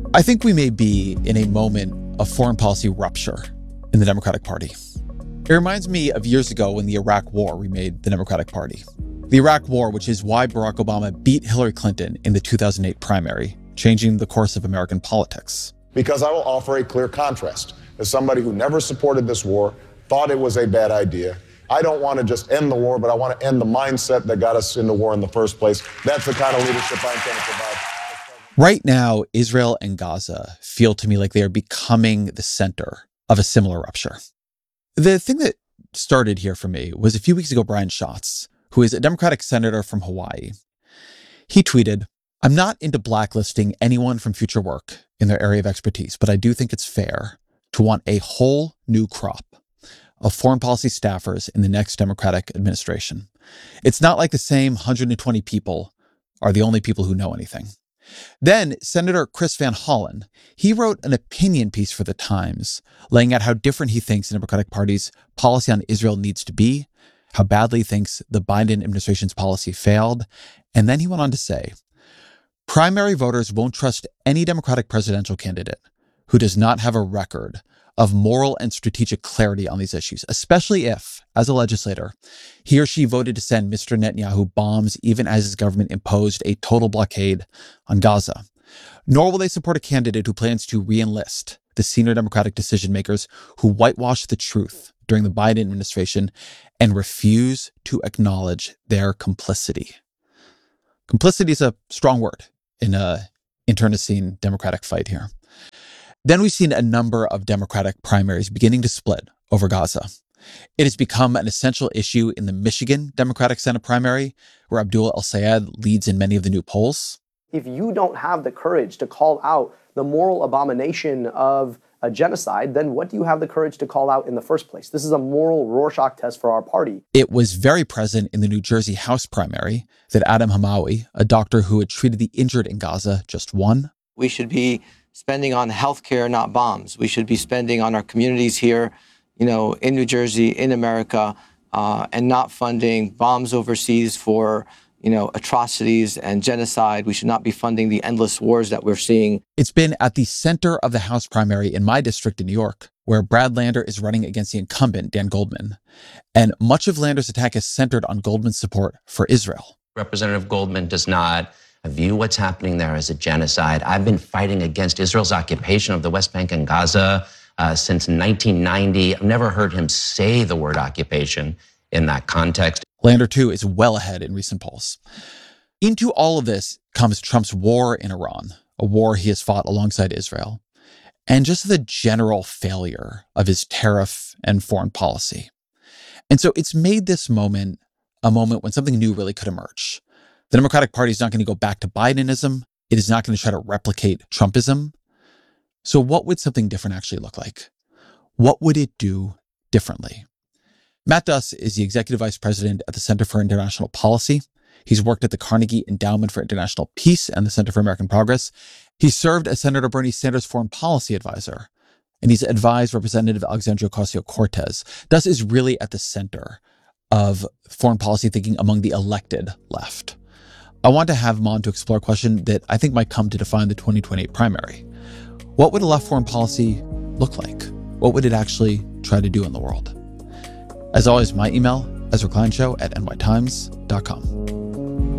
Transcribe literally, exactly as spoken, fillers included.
I think we may be in a moment of foreign policy rupture in the Democratic Party. It reminds me of years ago when the Iraq War remade the Democratic Party. The Iraq War, which is why Barack Obama beat Hillary Clinton in the two thousand eight primary, changing the course of American politics. Because I will offer a clear contrast. As somebody who never supported this war, thought it was a bad idea, I don't want to just end the war, but I want to end the mindset that got us in the war in the first place. That's the kind of leadership I intend to provide. Right now, Israel and Gaza feel to me like they are becoming the center of a similar rupture. The thing that started here for me was a few weeks ago, Brian Schatz, who is a Democratic senator from Hawaii. He tweeted, "I'm not into blacklisting anyone from future work in their area of expertise, but I do think it's fair to want a whole new crop of foreign policy staffers in the next Democratic administration. It's not like the same one hundred twenty people are the only people who know anything." Then Senator Chris Van Hollen, he wrote an opinion piece for The Times, laying out how different he thinks the Democratic Party's policy on Israel needs to be, how badly he thinks the Biden administration's policy failed. And then he went on to say, primary voters won't trust any Democratic presidential candidate who does not have a record of moral and strategic clarity on these issues, especially if, as a legislator, he or she voted to send Mister Netanyahu bombs even as his government imposed a total blockade on Gaza. Nor will they support a candidate who plans to re-enlist the senior Democratic decision makers who whitewashed the truth during the Biden administration and refuse to acknowledge their complicity. Complicity is a strong word in a internecine Democratic fight here. Then we've seen a number of Democratic primaries beginning to split over Gaza. It has become an essential issue in the Michigan Democratic Senate primary, where Abdul El-Sayed leads in many of the new polls. If you don't have the courage to call out the moral abomination of a genocide, then what do you have the courage to call out in the first place? This is a moral Rorschach test for our party. It was very present in the New Jersey House primary that Adam Hamawi, a doctor who had treated the injured in Gaza, just won. We should be spending on healthcare, not bombs. We should be spending on our communities here, you know, in New Jersey, in America, uh, and not funding bombs overseas for, you know, atrocities and genocide. We should not be funding the endless wars that we're seeing. It's been at the center of the House primary in my district in New York, where Brad Lander is running against the incumbent, Dan Goldman. And much of Lander's attack is centered on Goldman's support for Israel. Representative Goldman does not view what's happening there as a genocide. I've been fighting against Israel's occupation of the West Bank and Gaza uh, since nineteen ninety. I've never heard him say the word occupation in that context. Lander, too, is well ahead in recent polls. Into all of this comes Trump's war in Iran, a war he has fought alongside Israel, and just the general failure of his tariff and foreign policy. And so it's made this moment a moment when something new really could emerge. The Democratic Party is not going to go back to Bidenism. It is not going to try to replicate Trumpism. So what would something different actually look like? What would it do differently? Matt Duss is the executive vice president at the Center for International Policy. He's worked at the Carnegie Endowment for International Peace and the Center for American Progress. He served as Senator Bernie Sanders' foreign policy advisor, and he's advised Representative Alexandria Ocasio-Cortez. Duss is really at the center of foreign policy thinking among the elected left. I want to have him on to explore a question that I think might come to define the twenty twenty-eight primary. What would a left foreign policy look like? What would it actually try to do in the world? As always, my email, Ezra Klein Show at N Y Times dot com.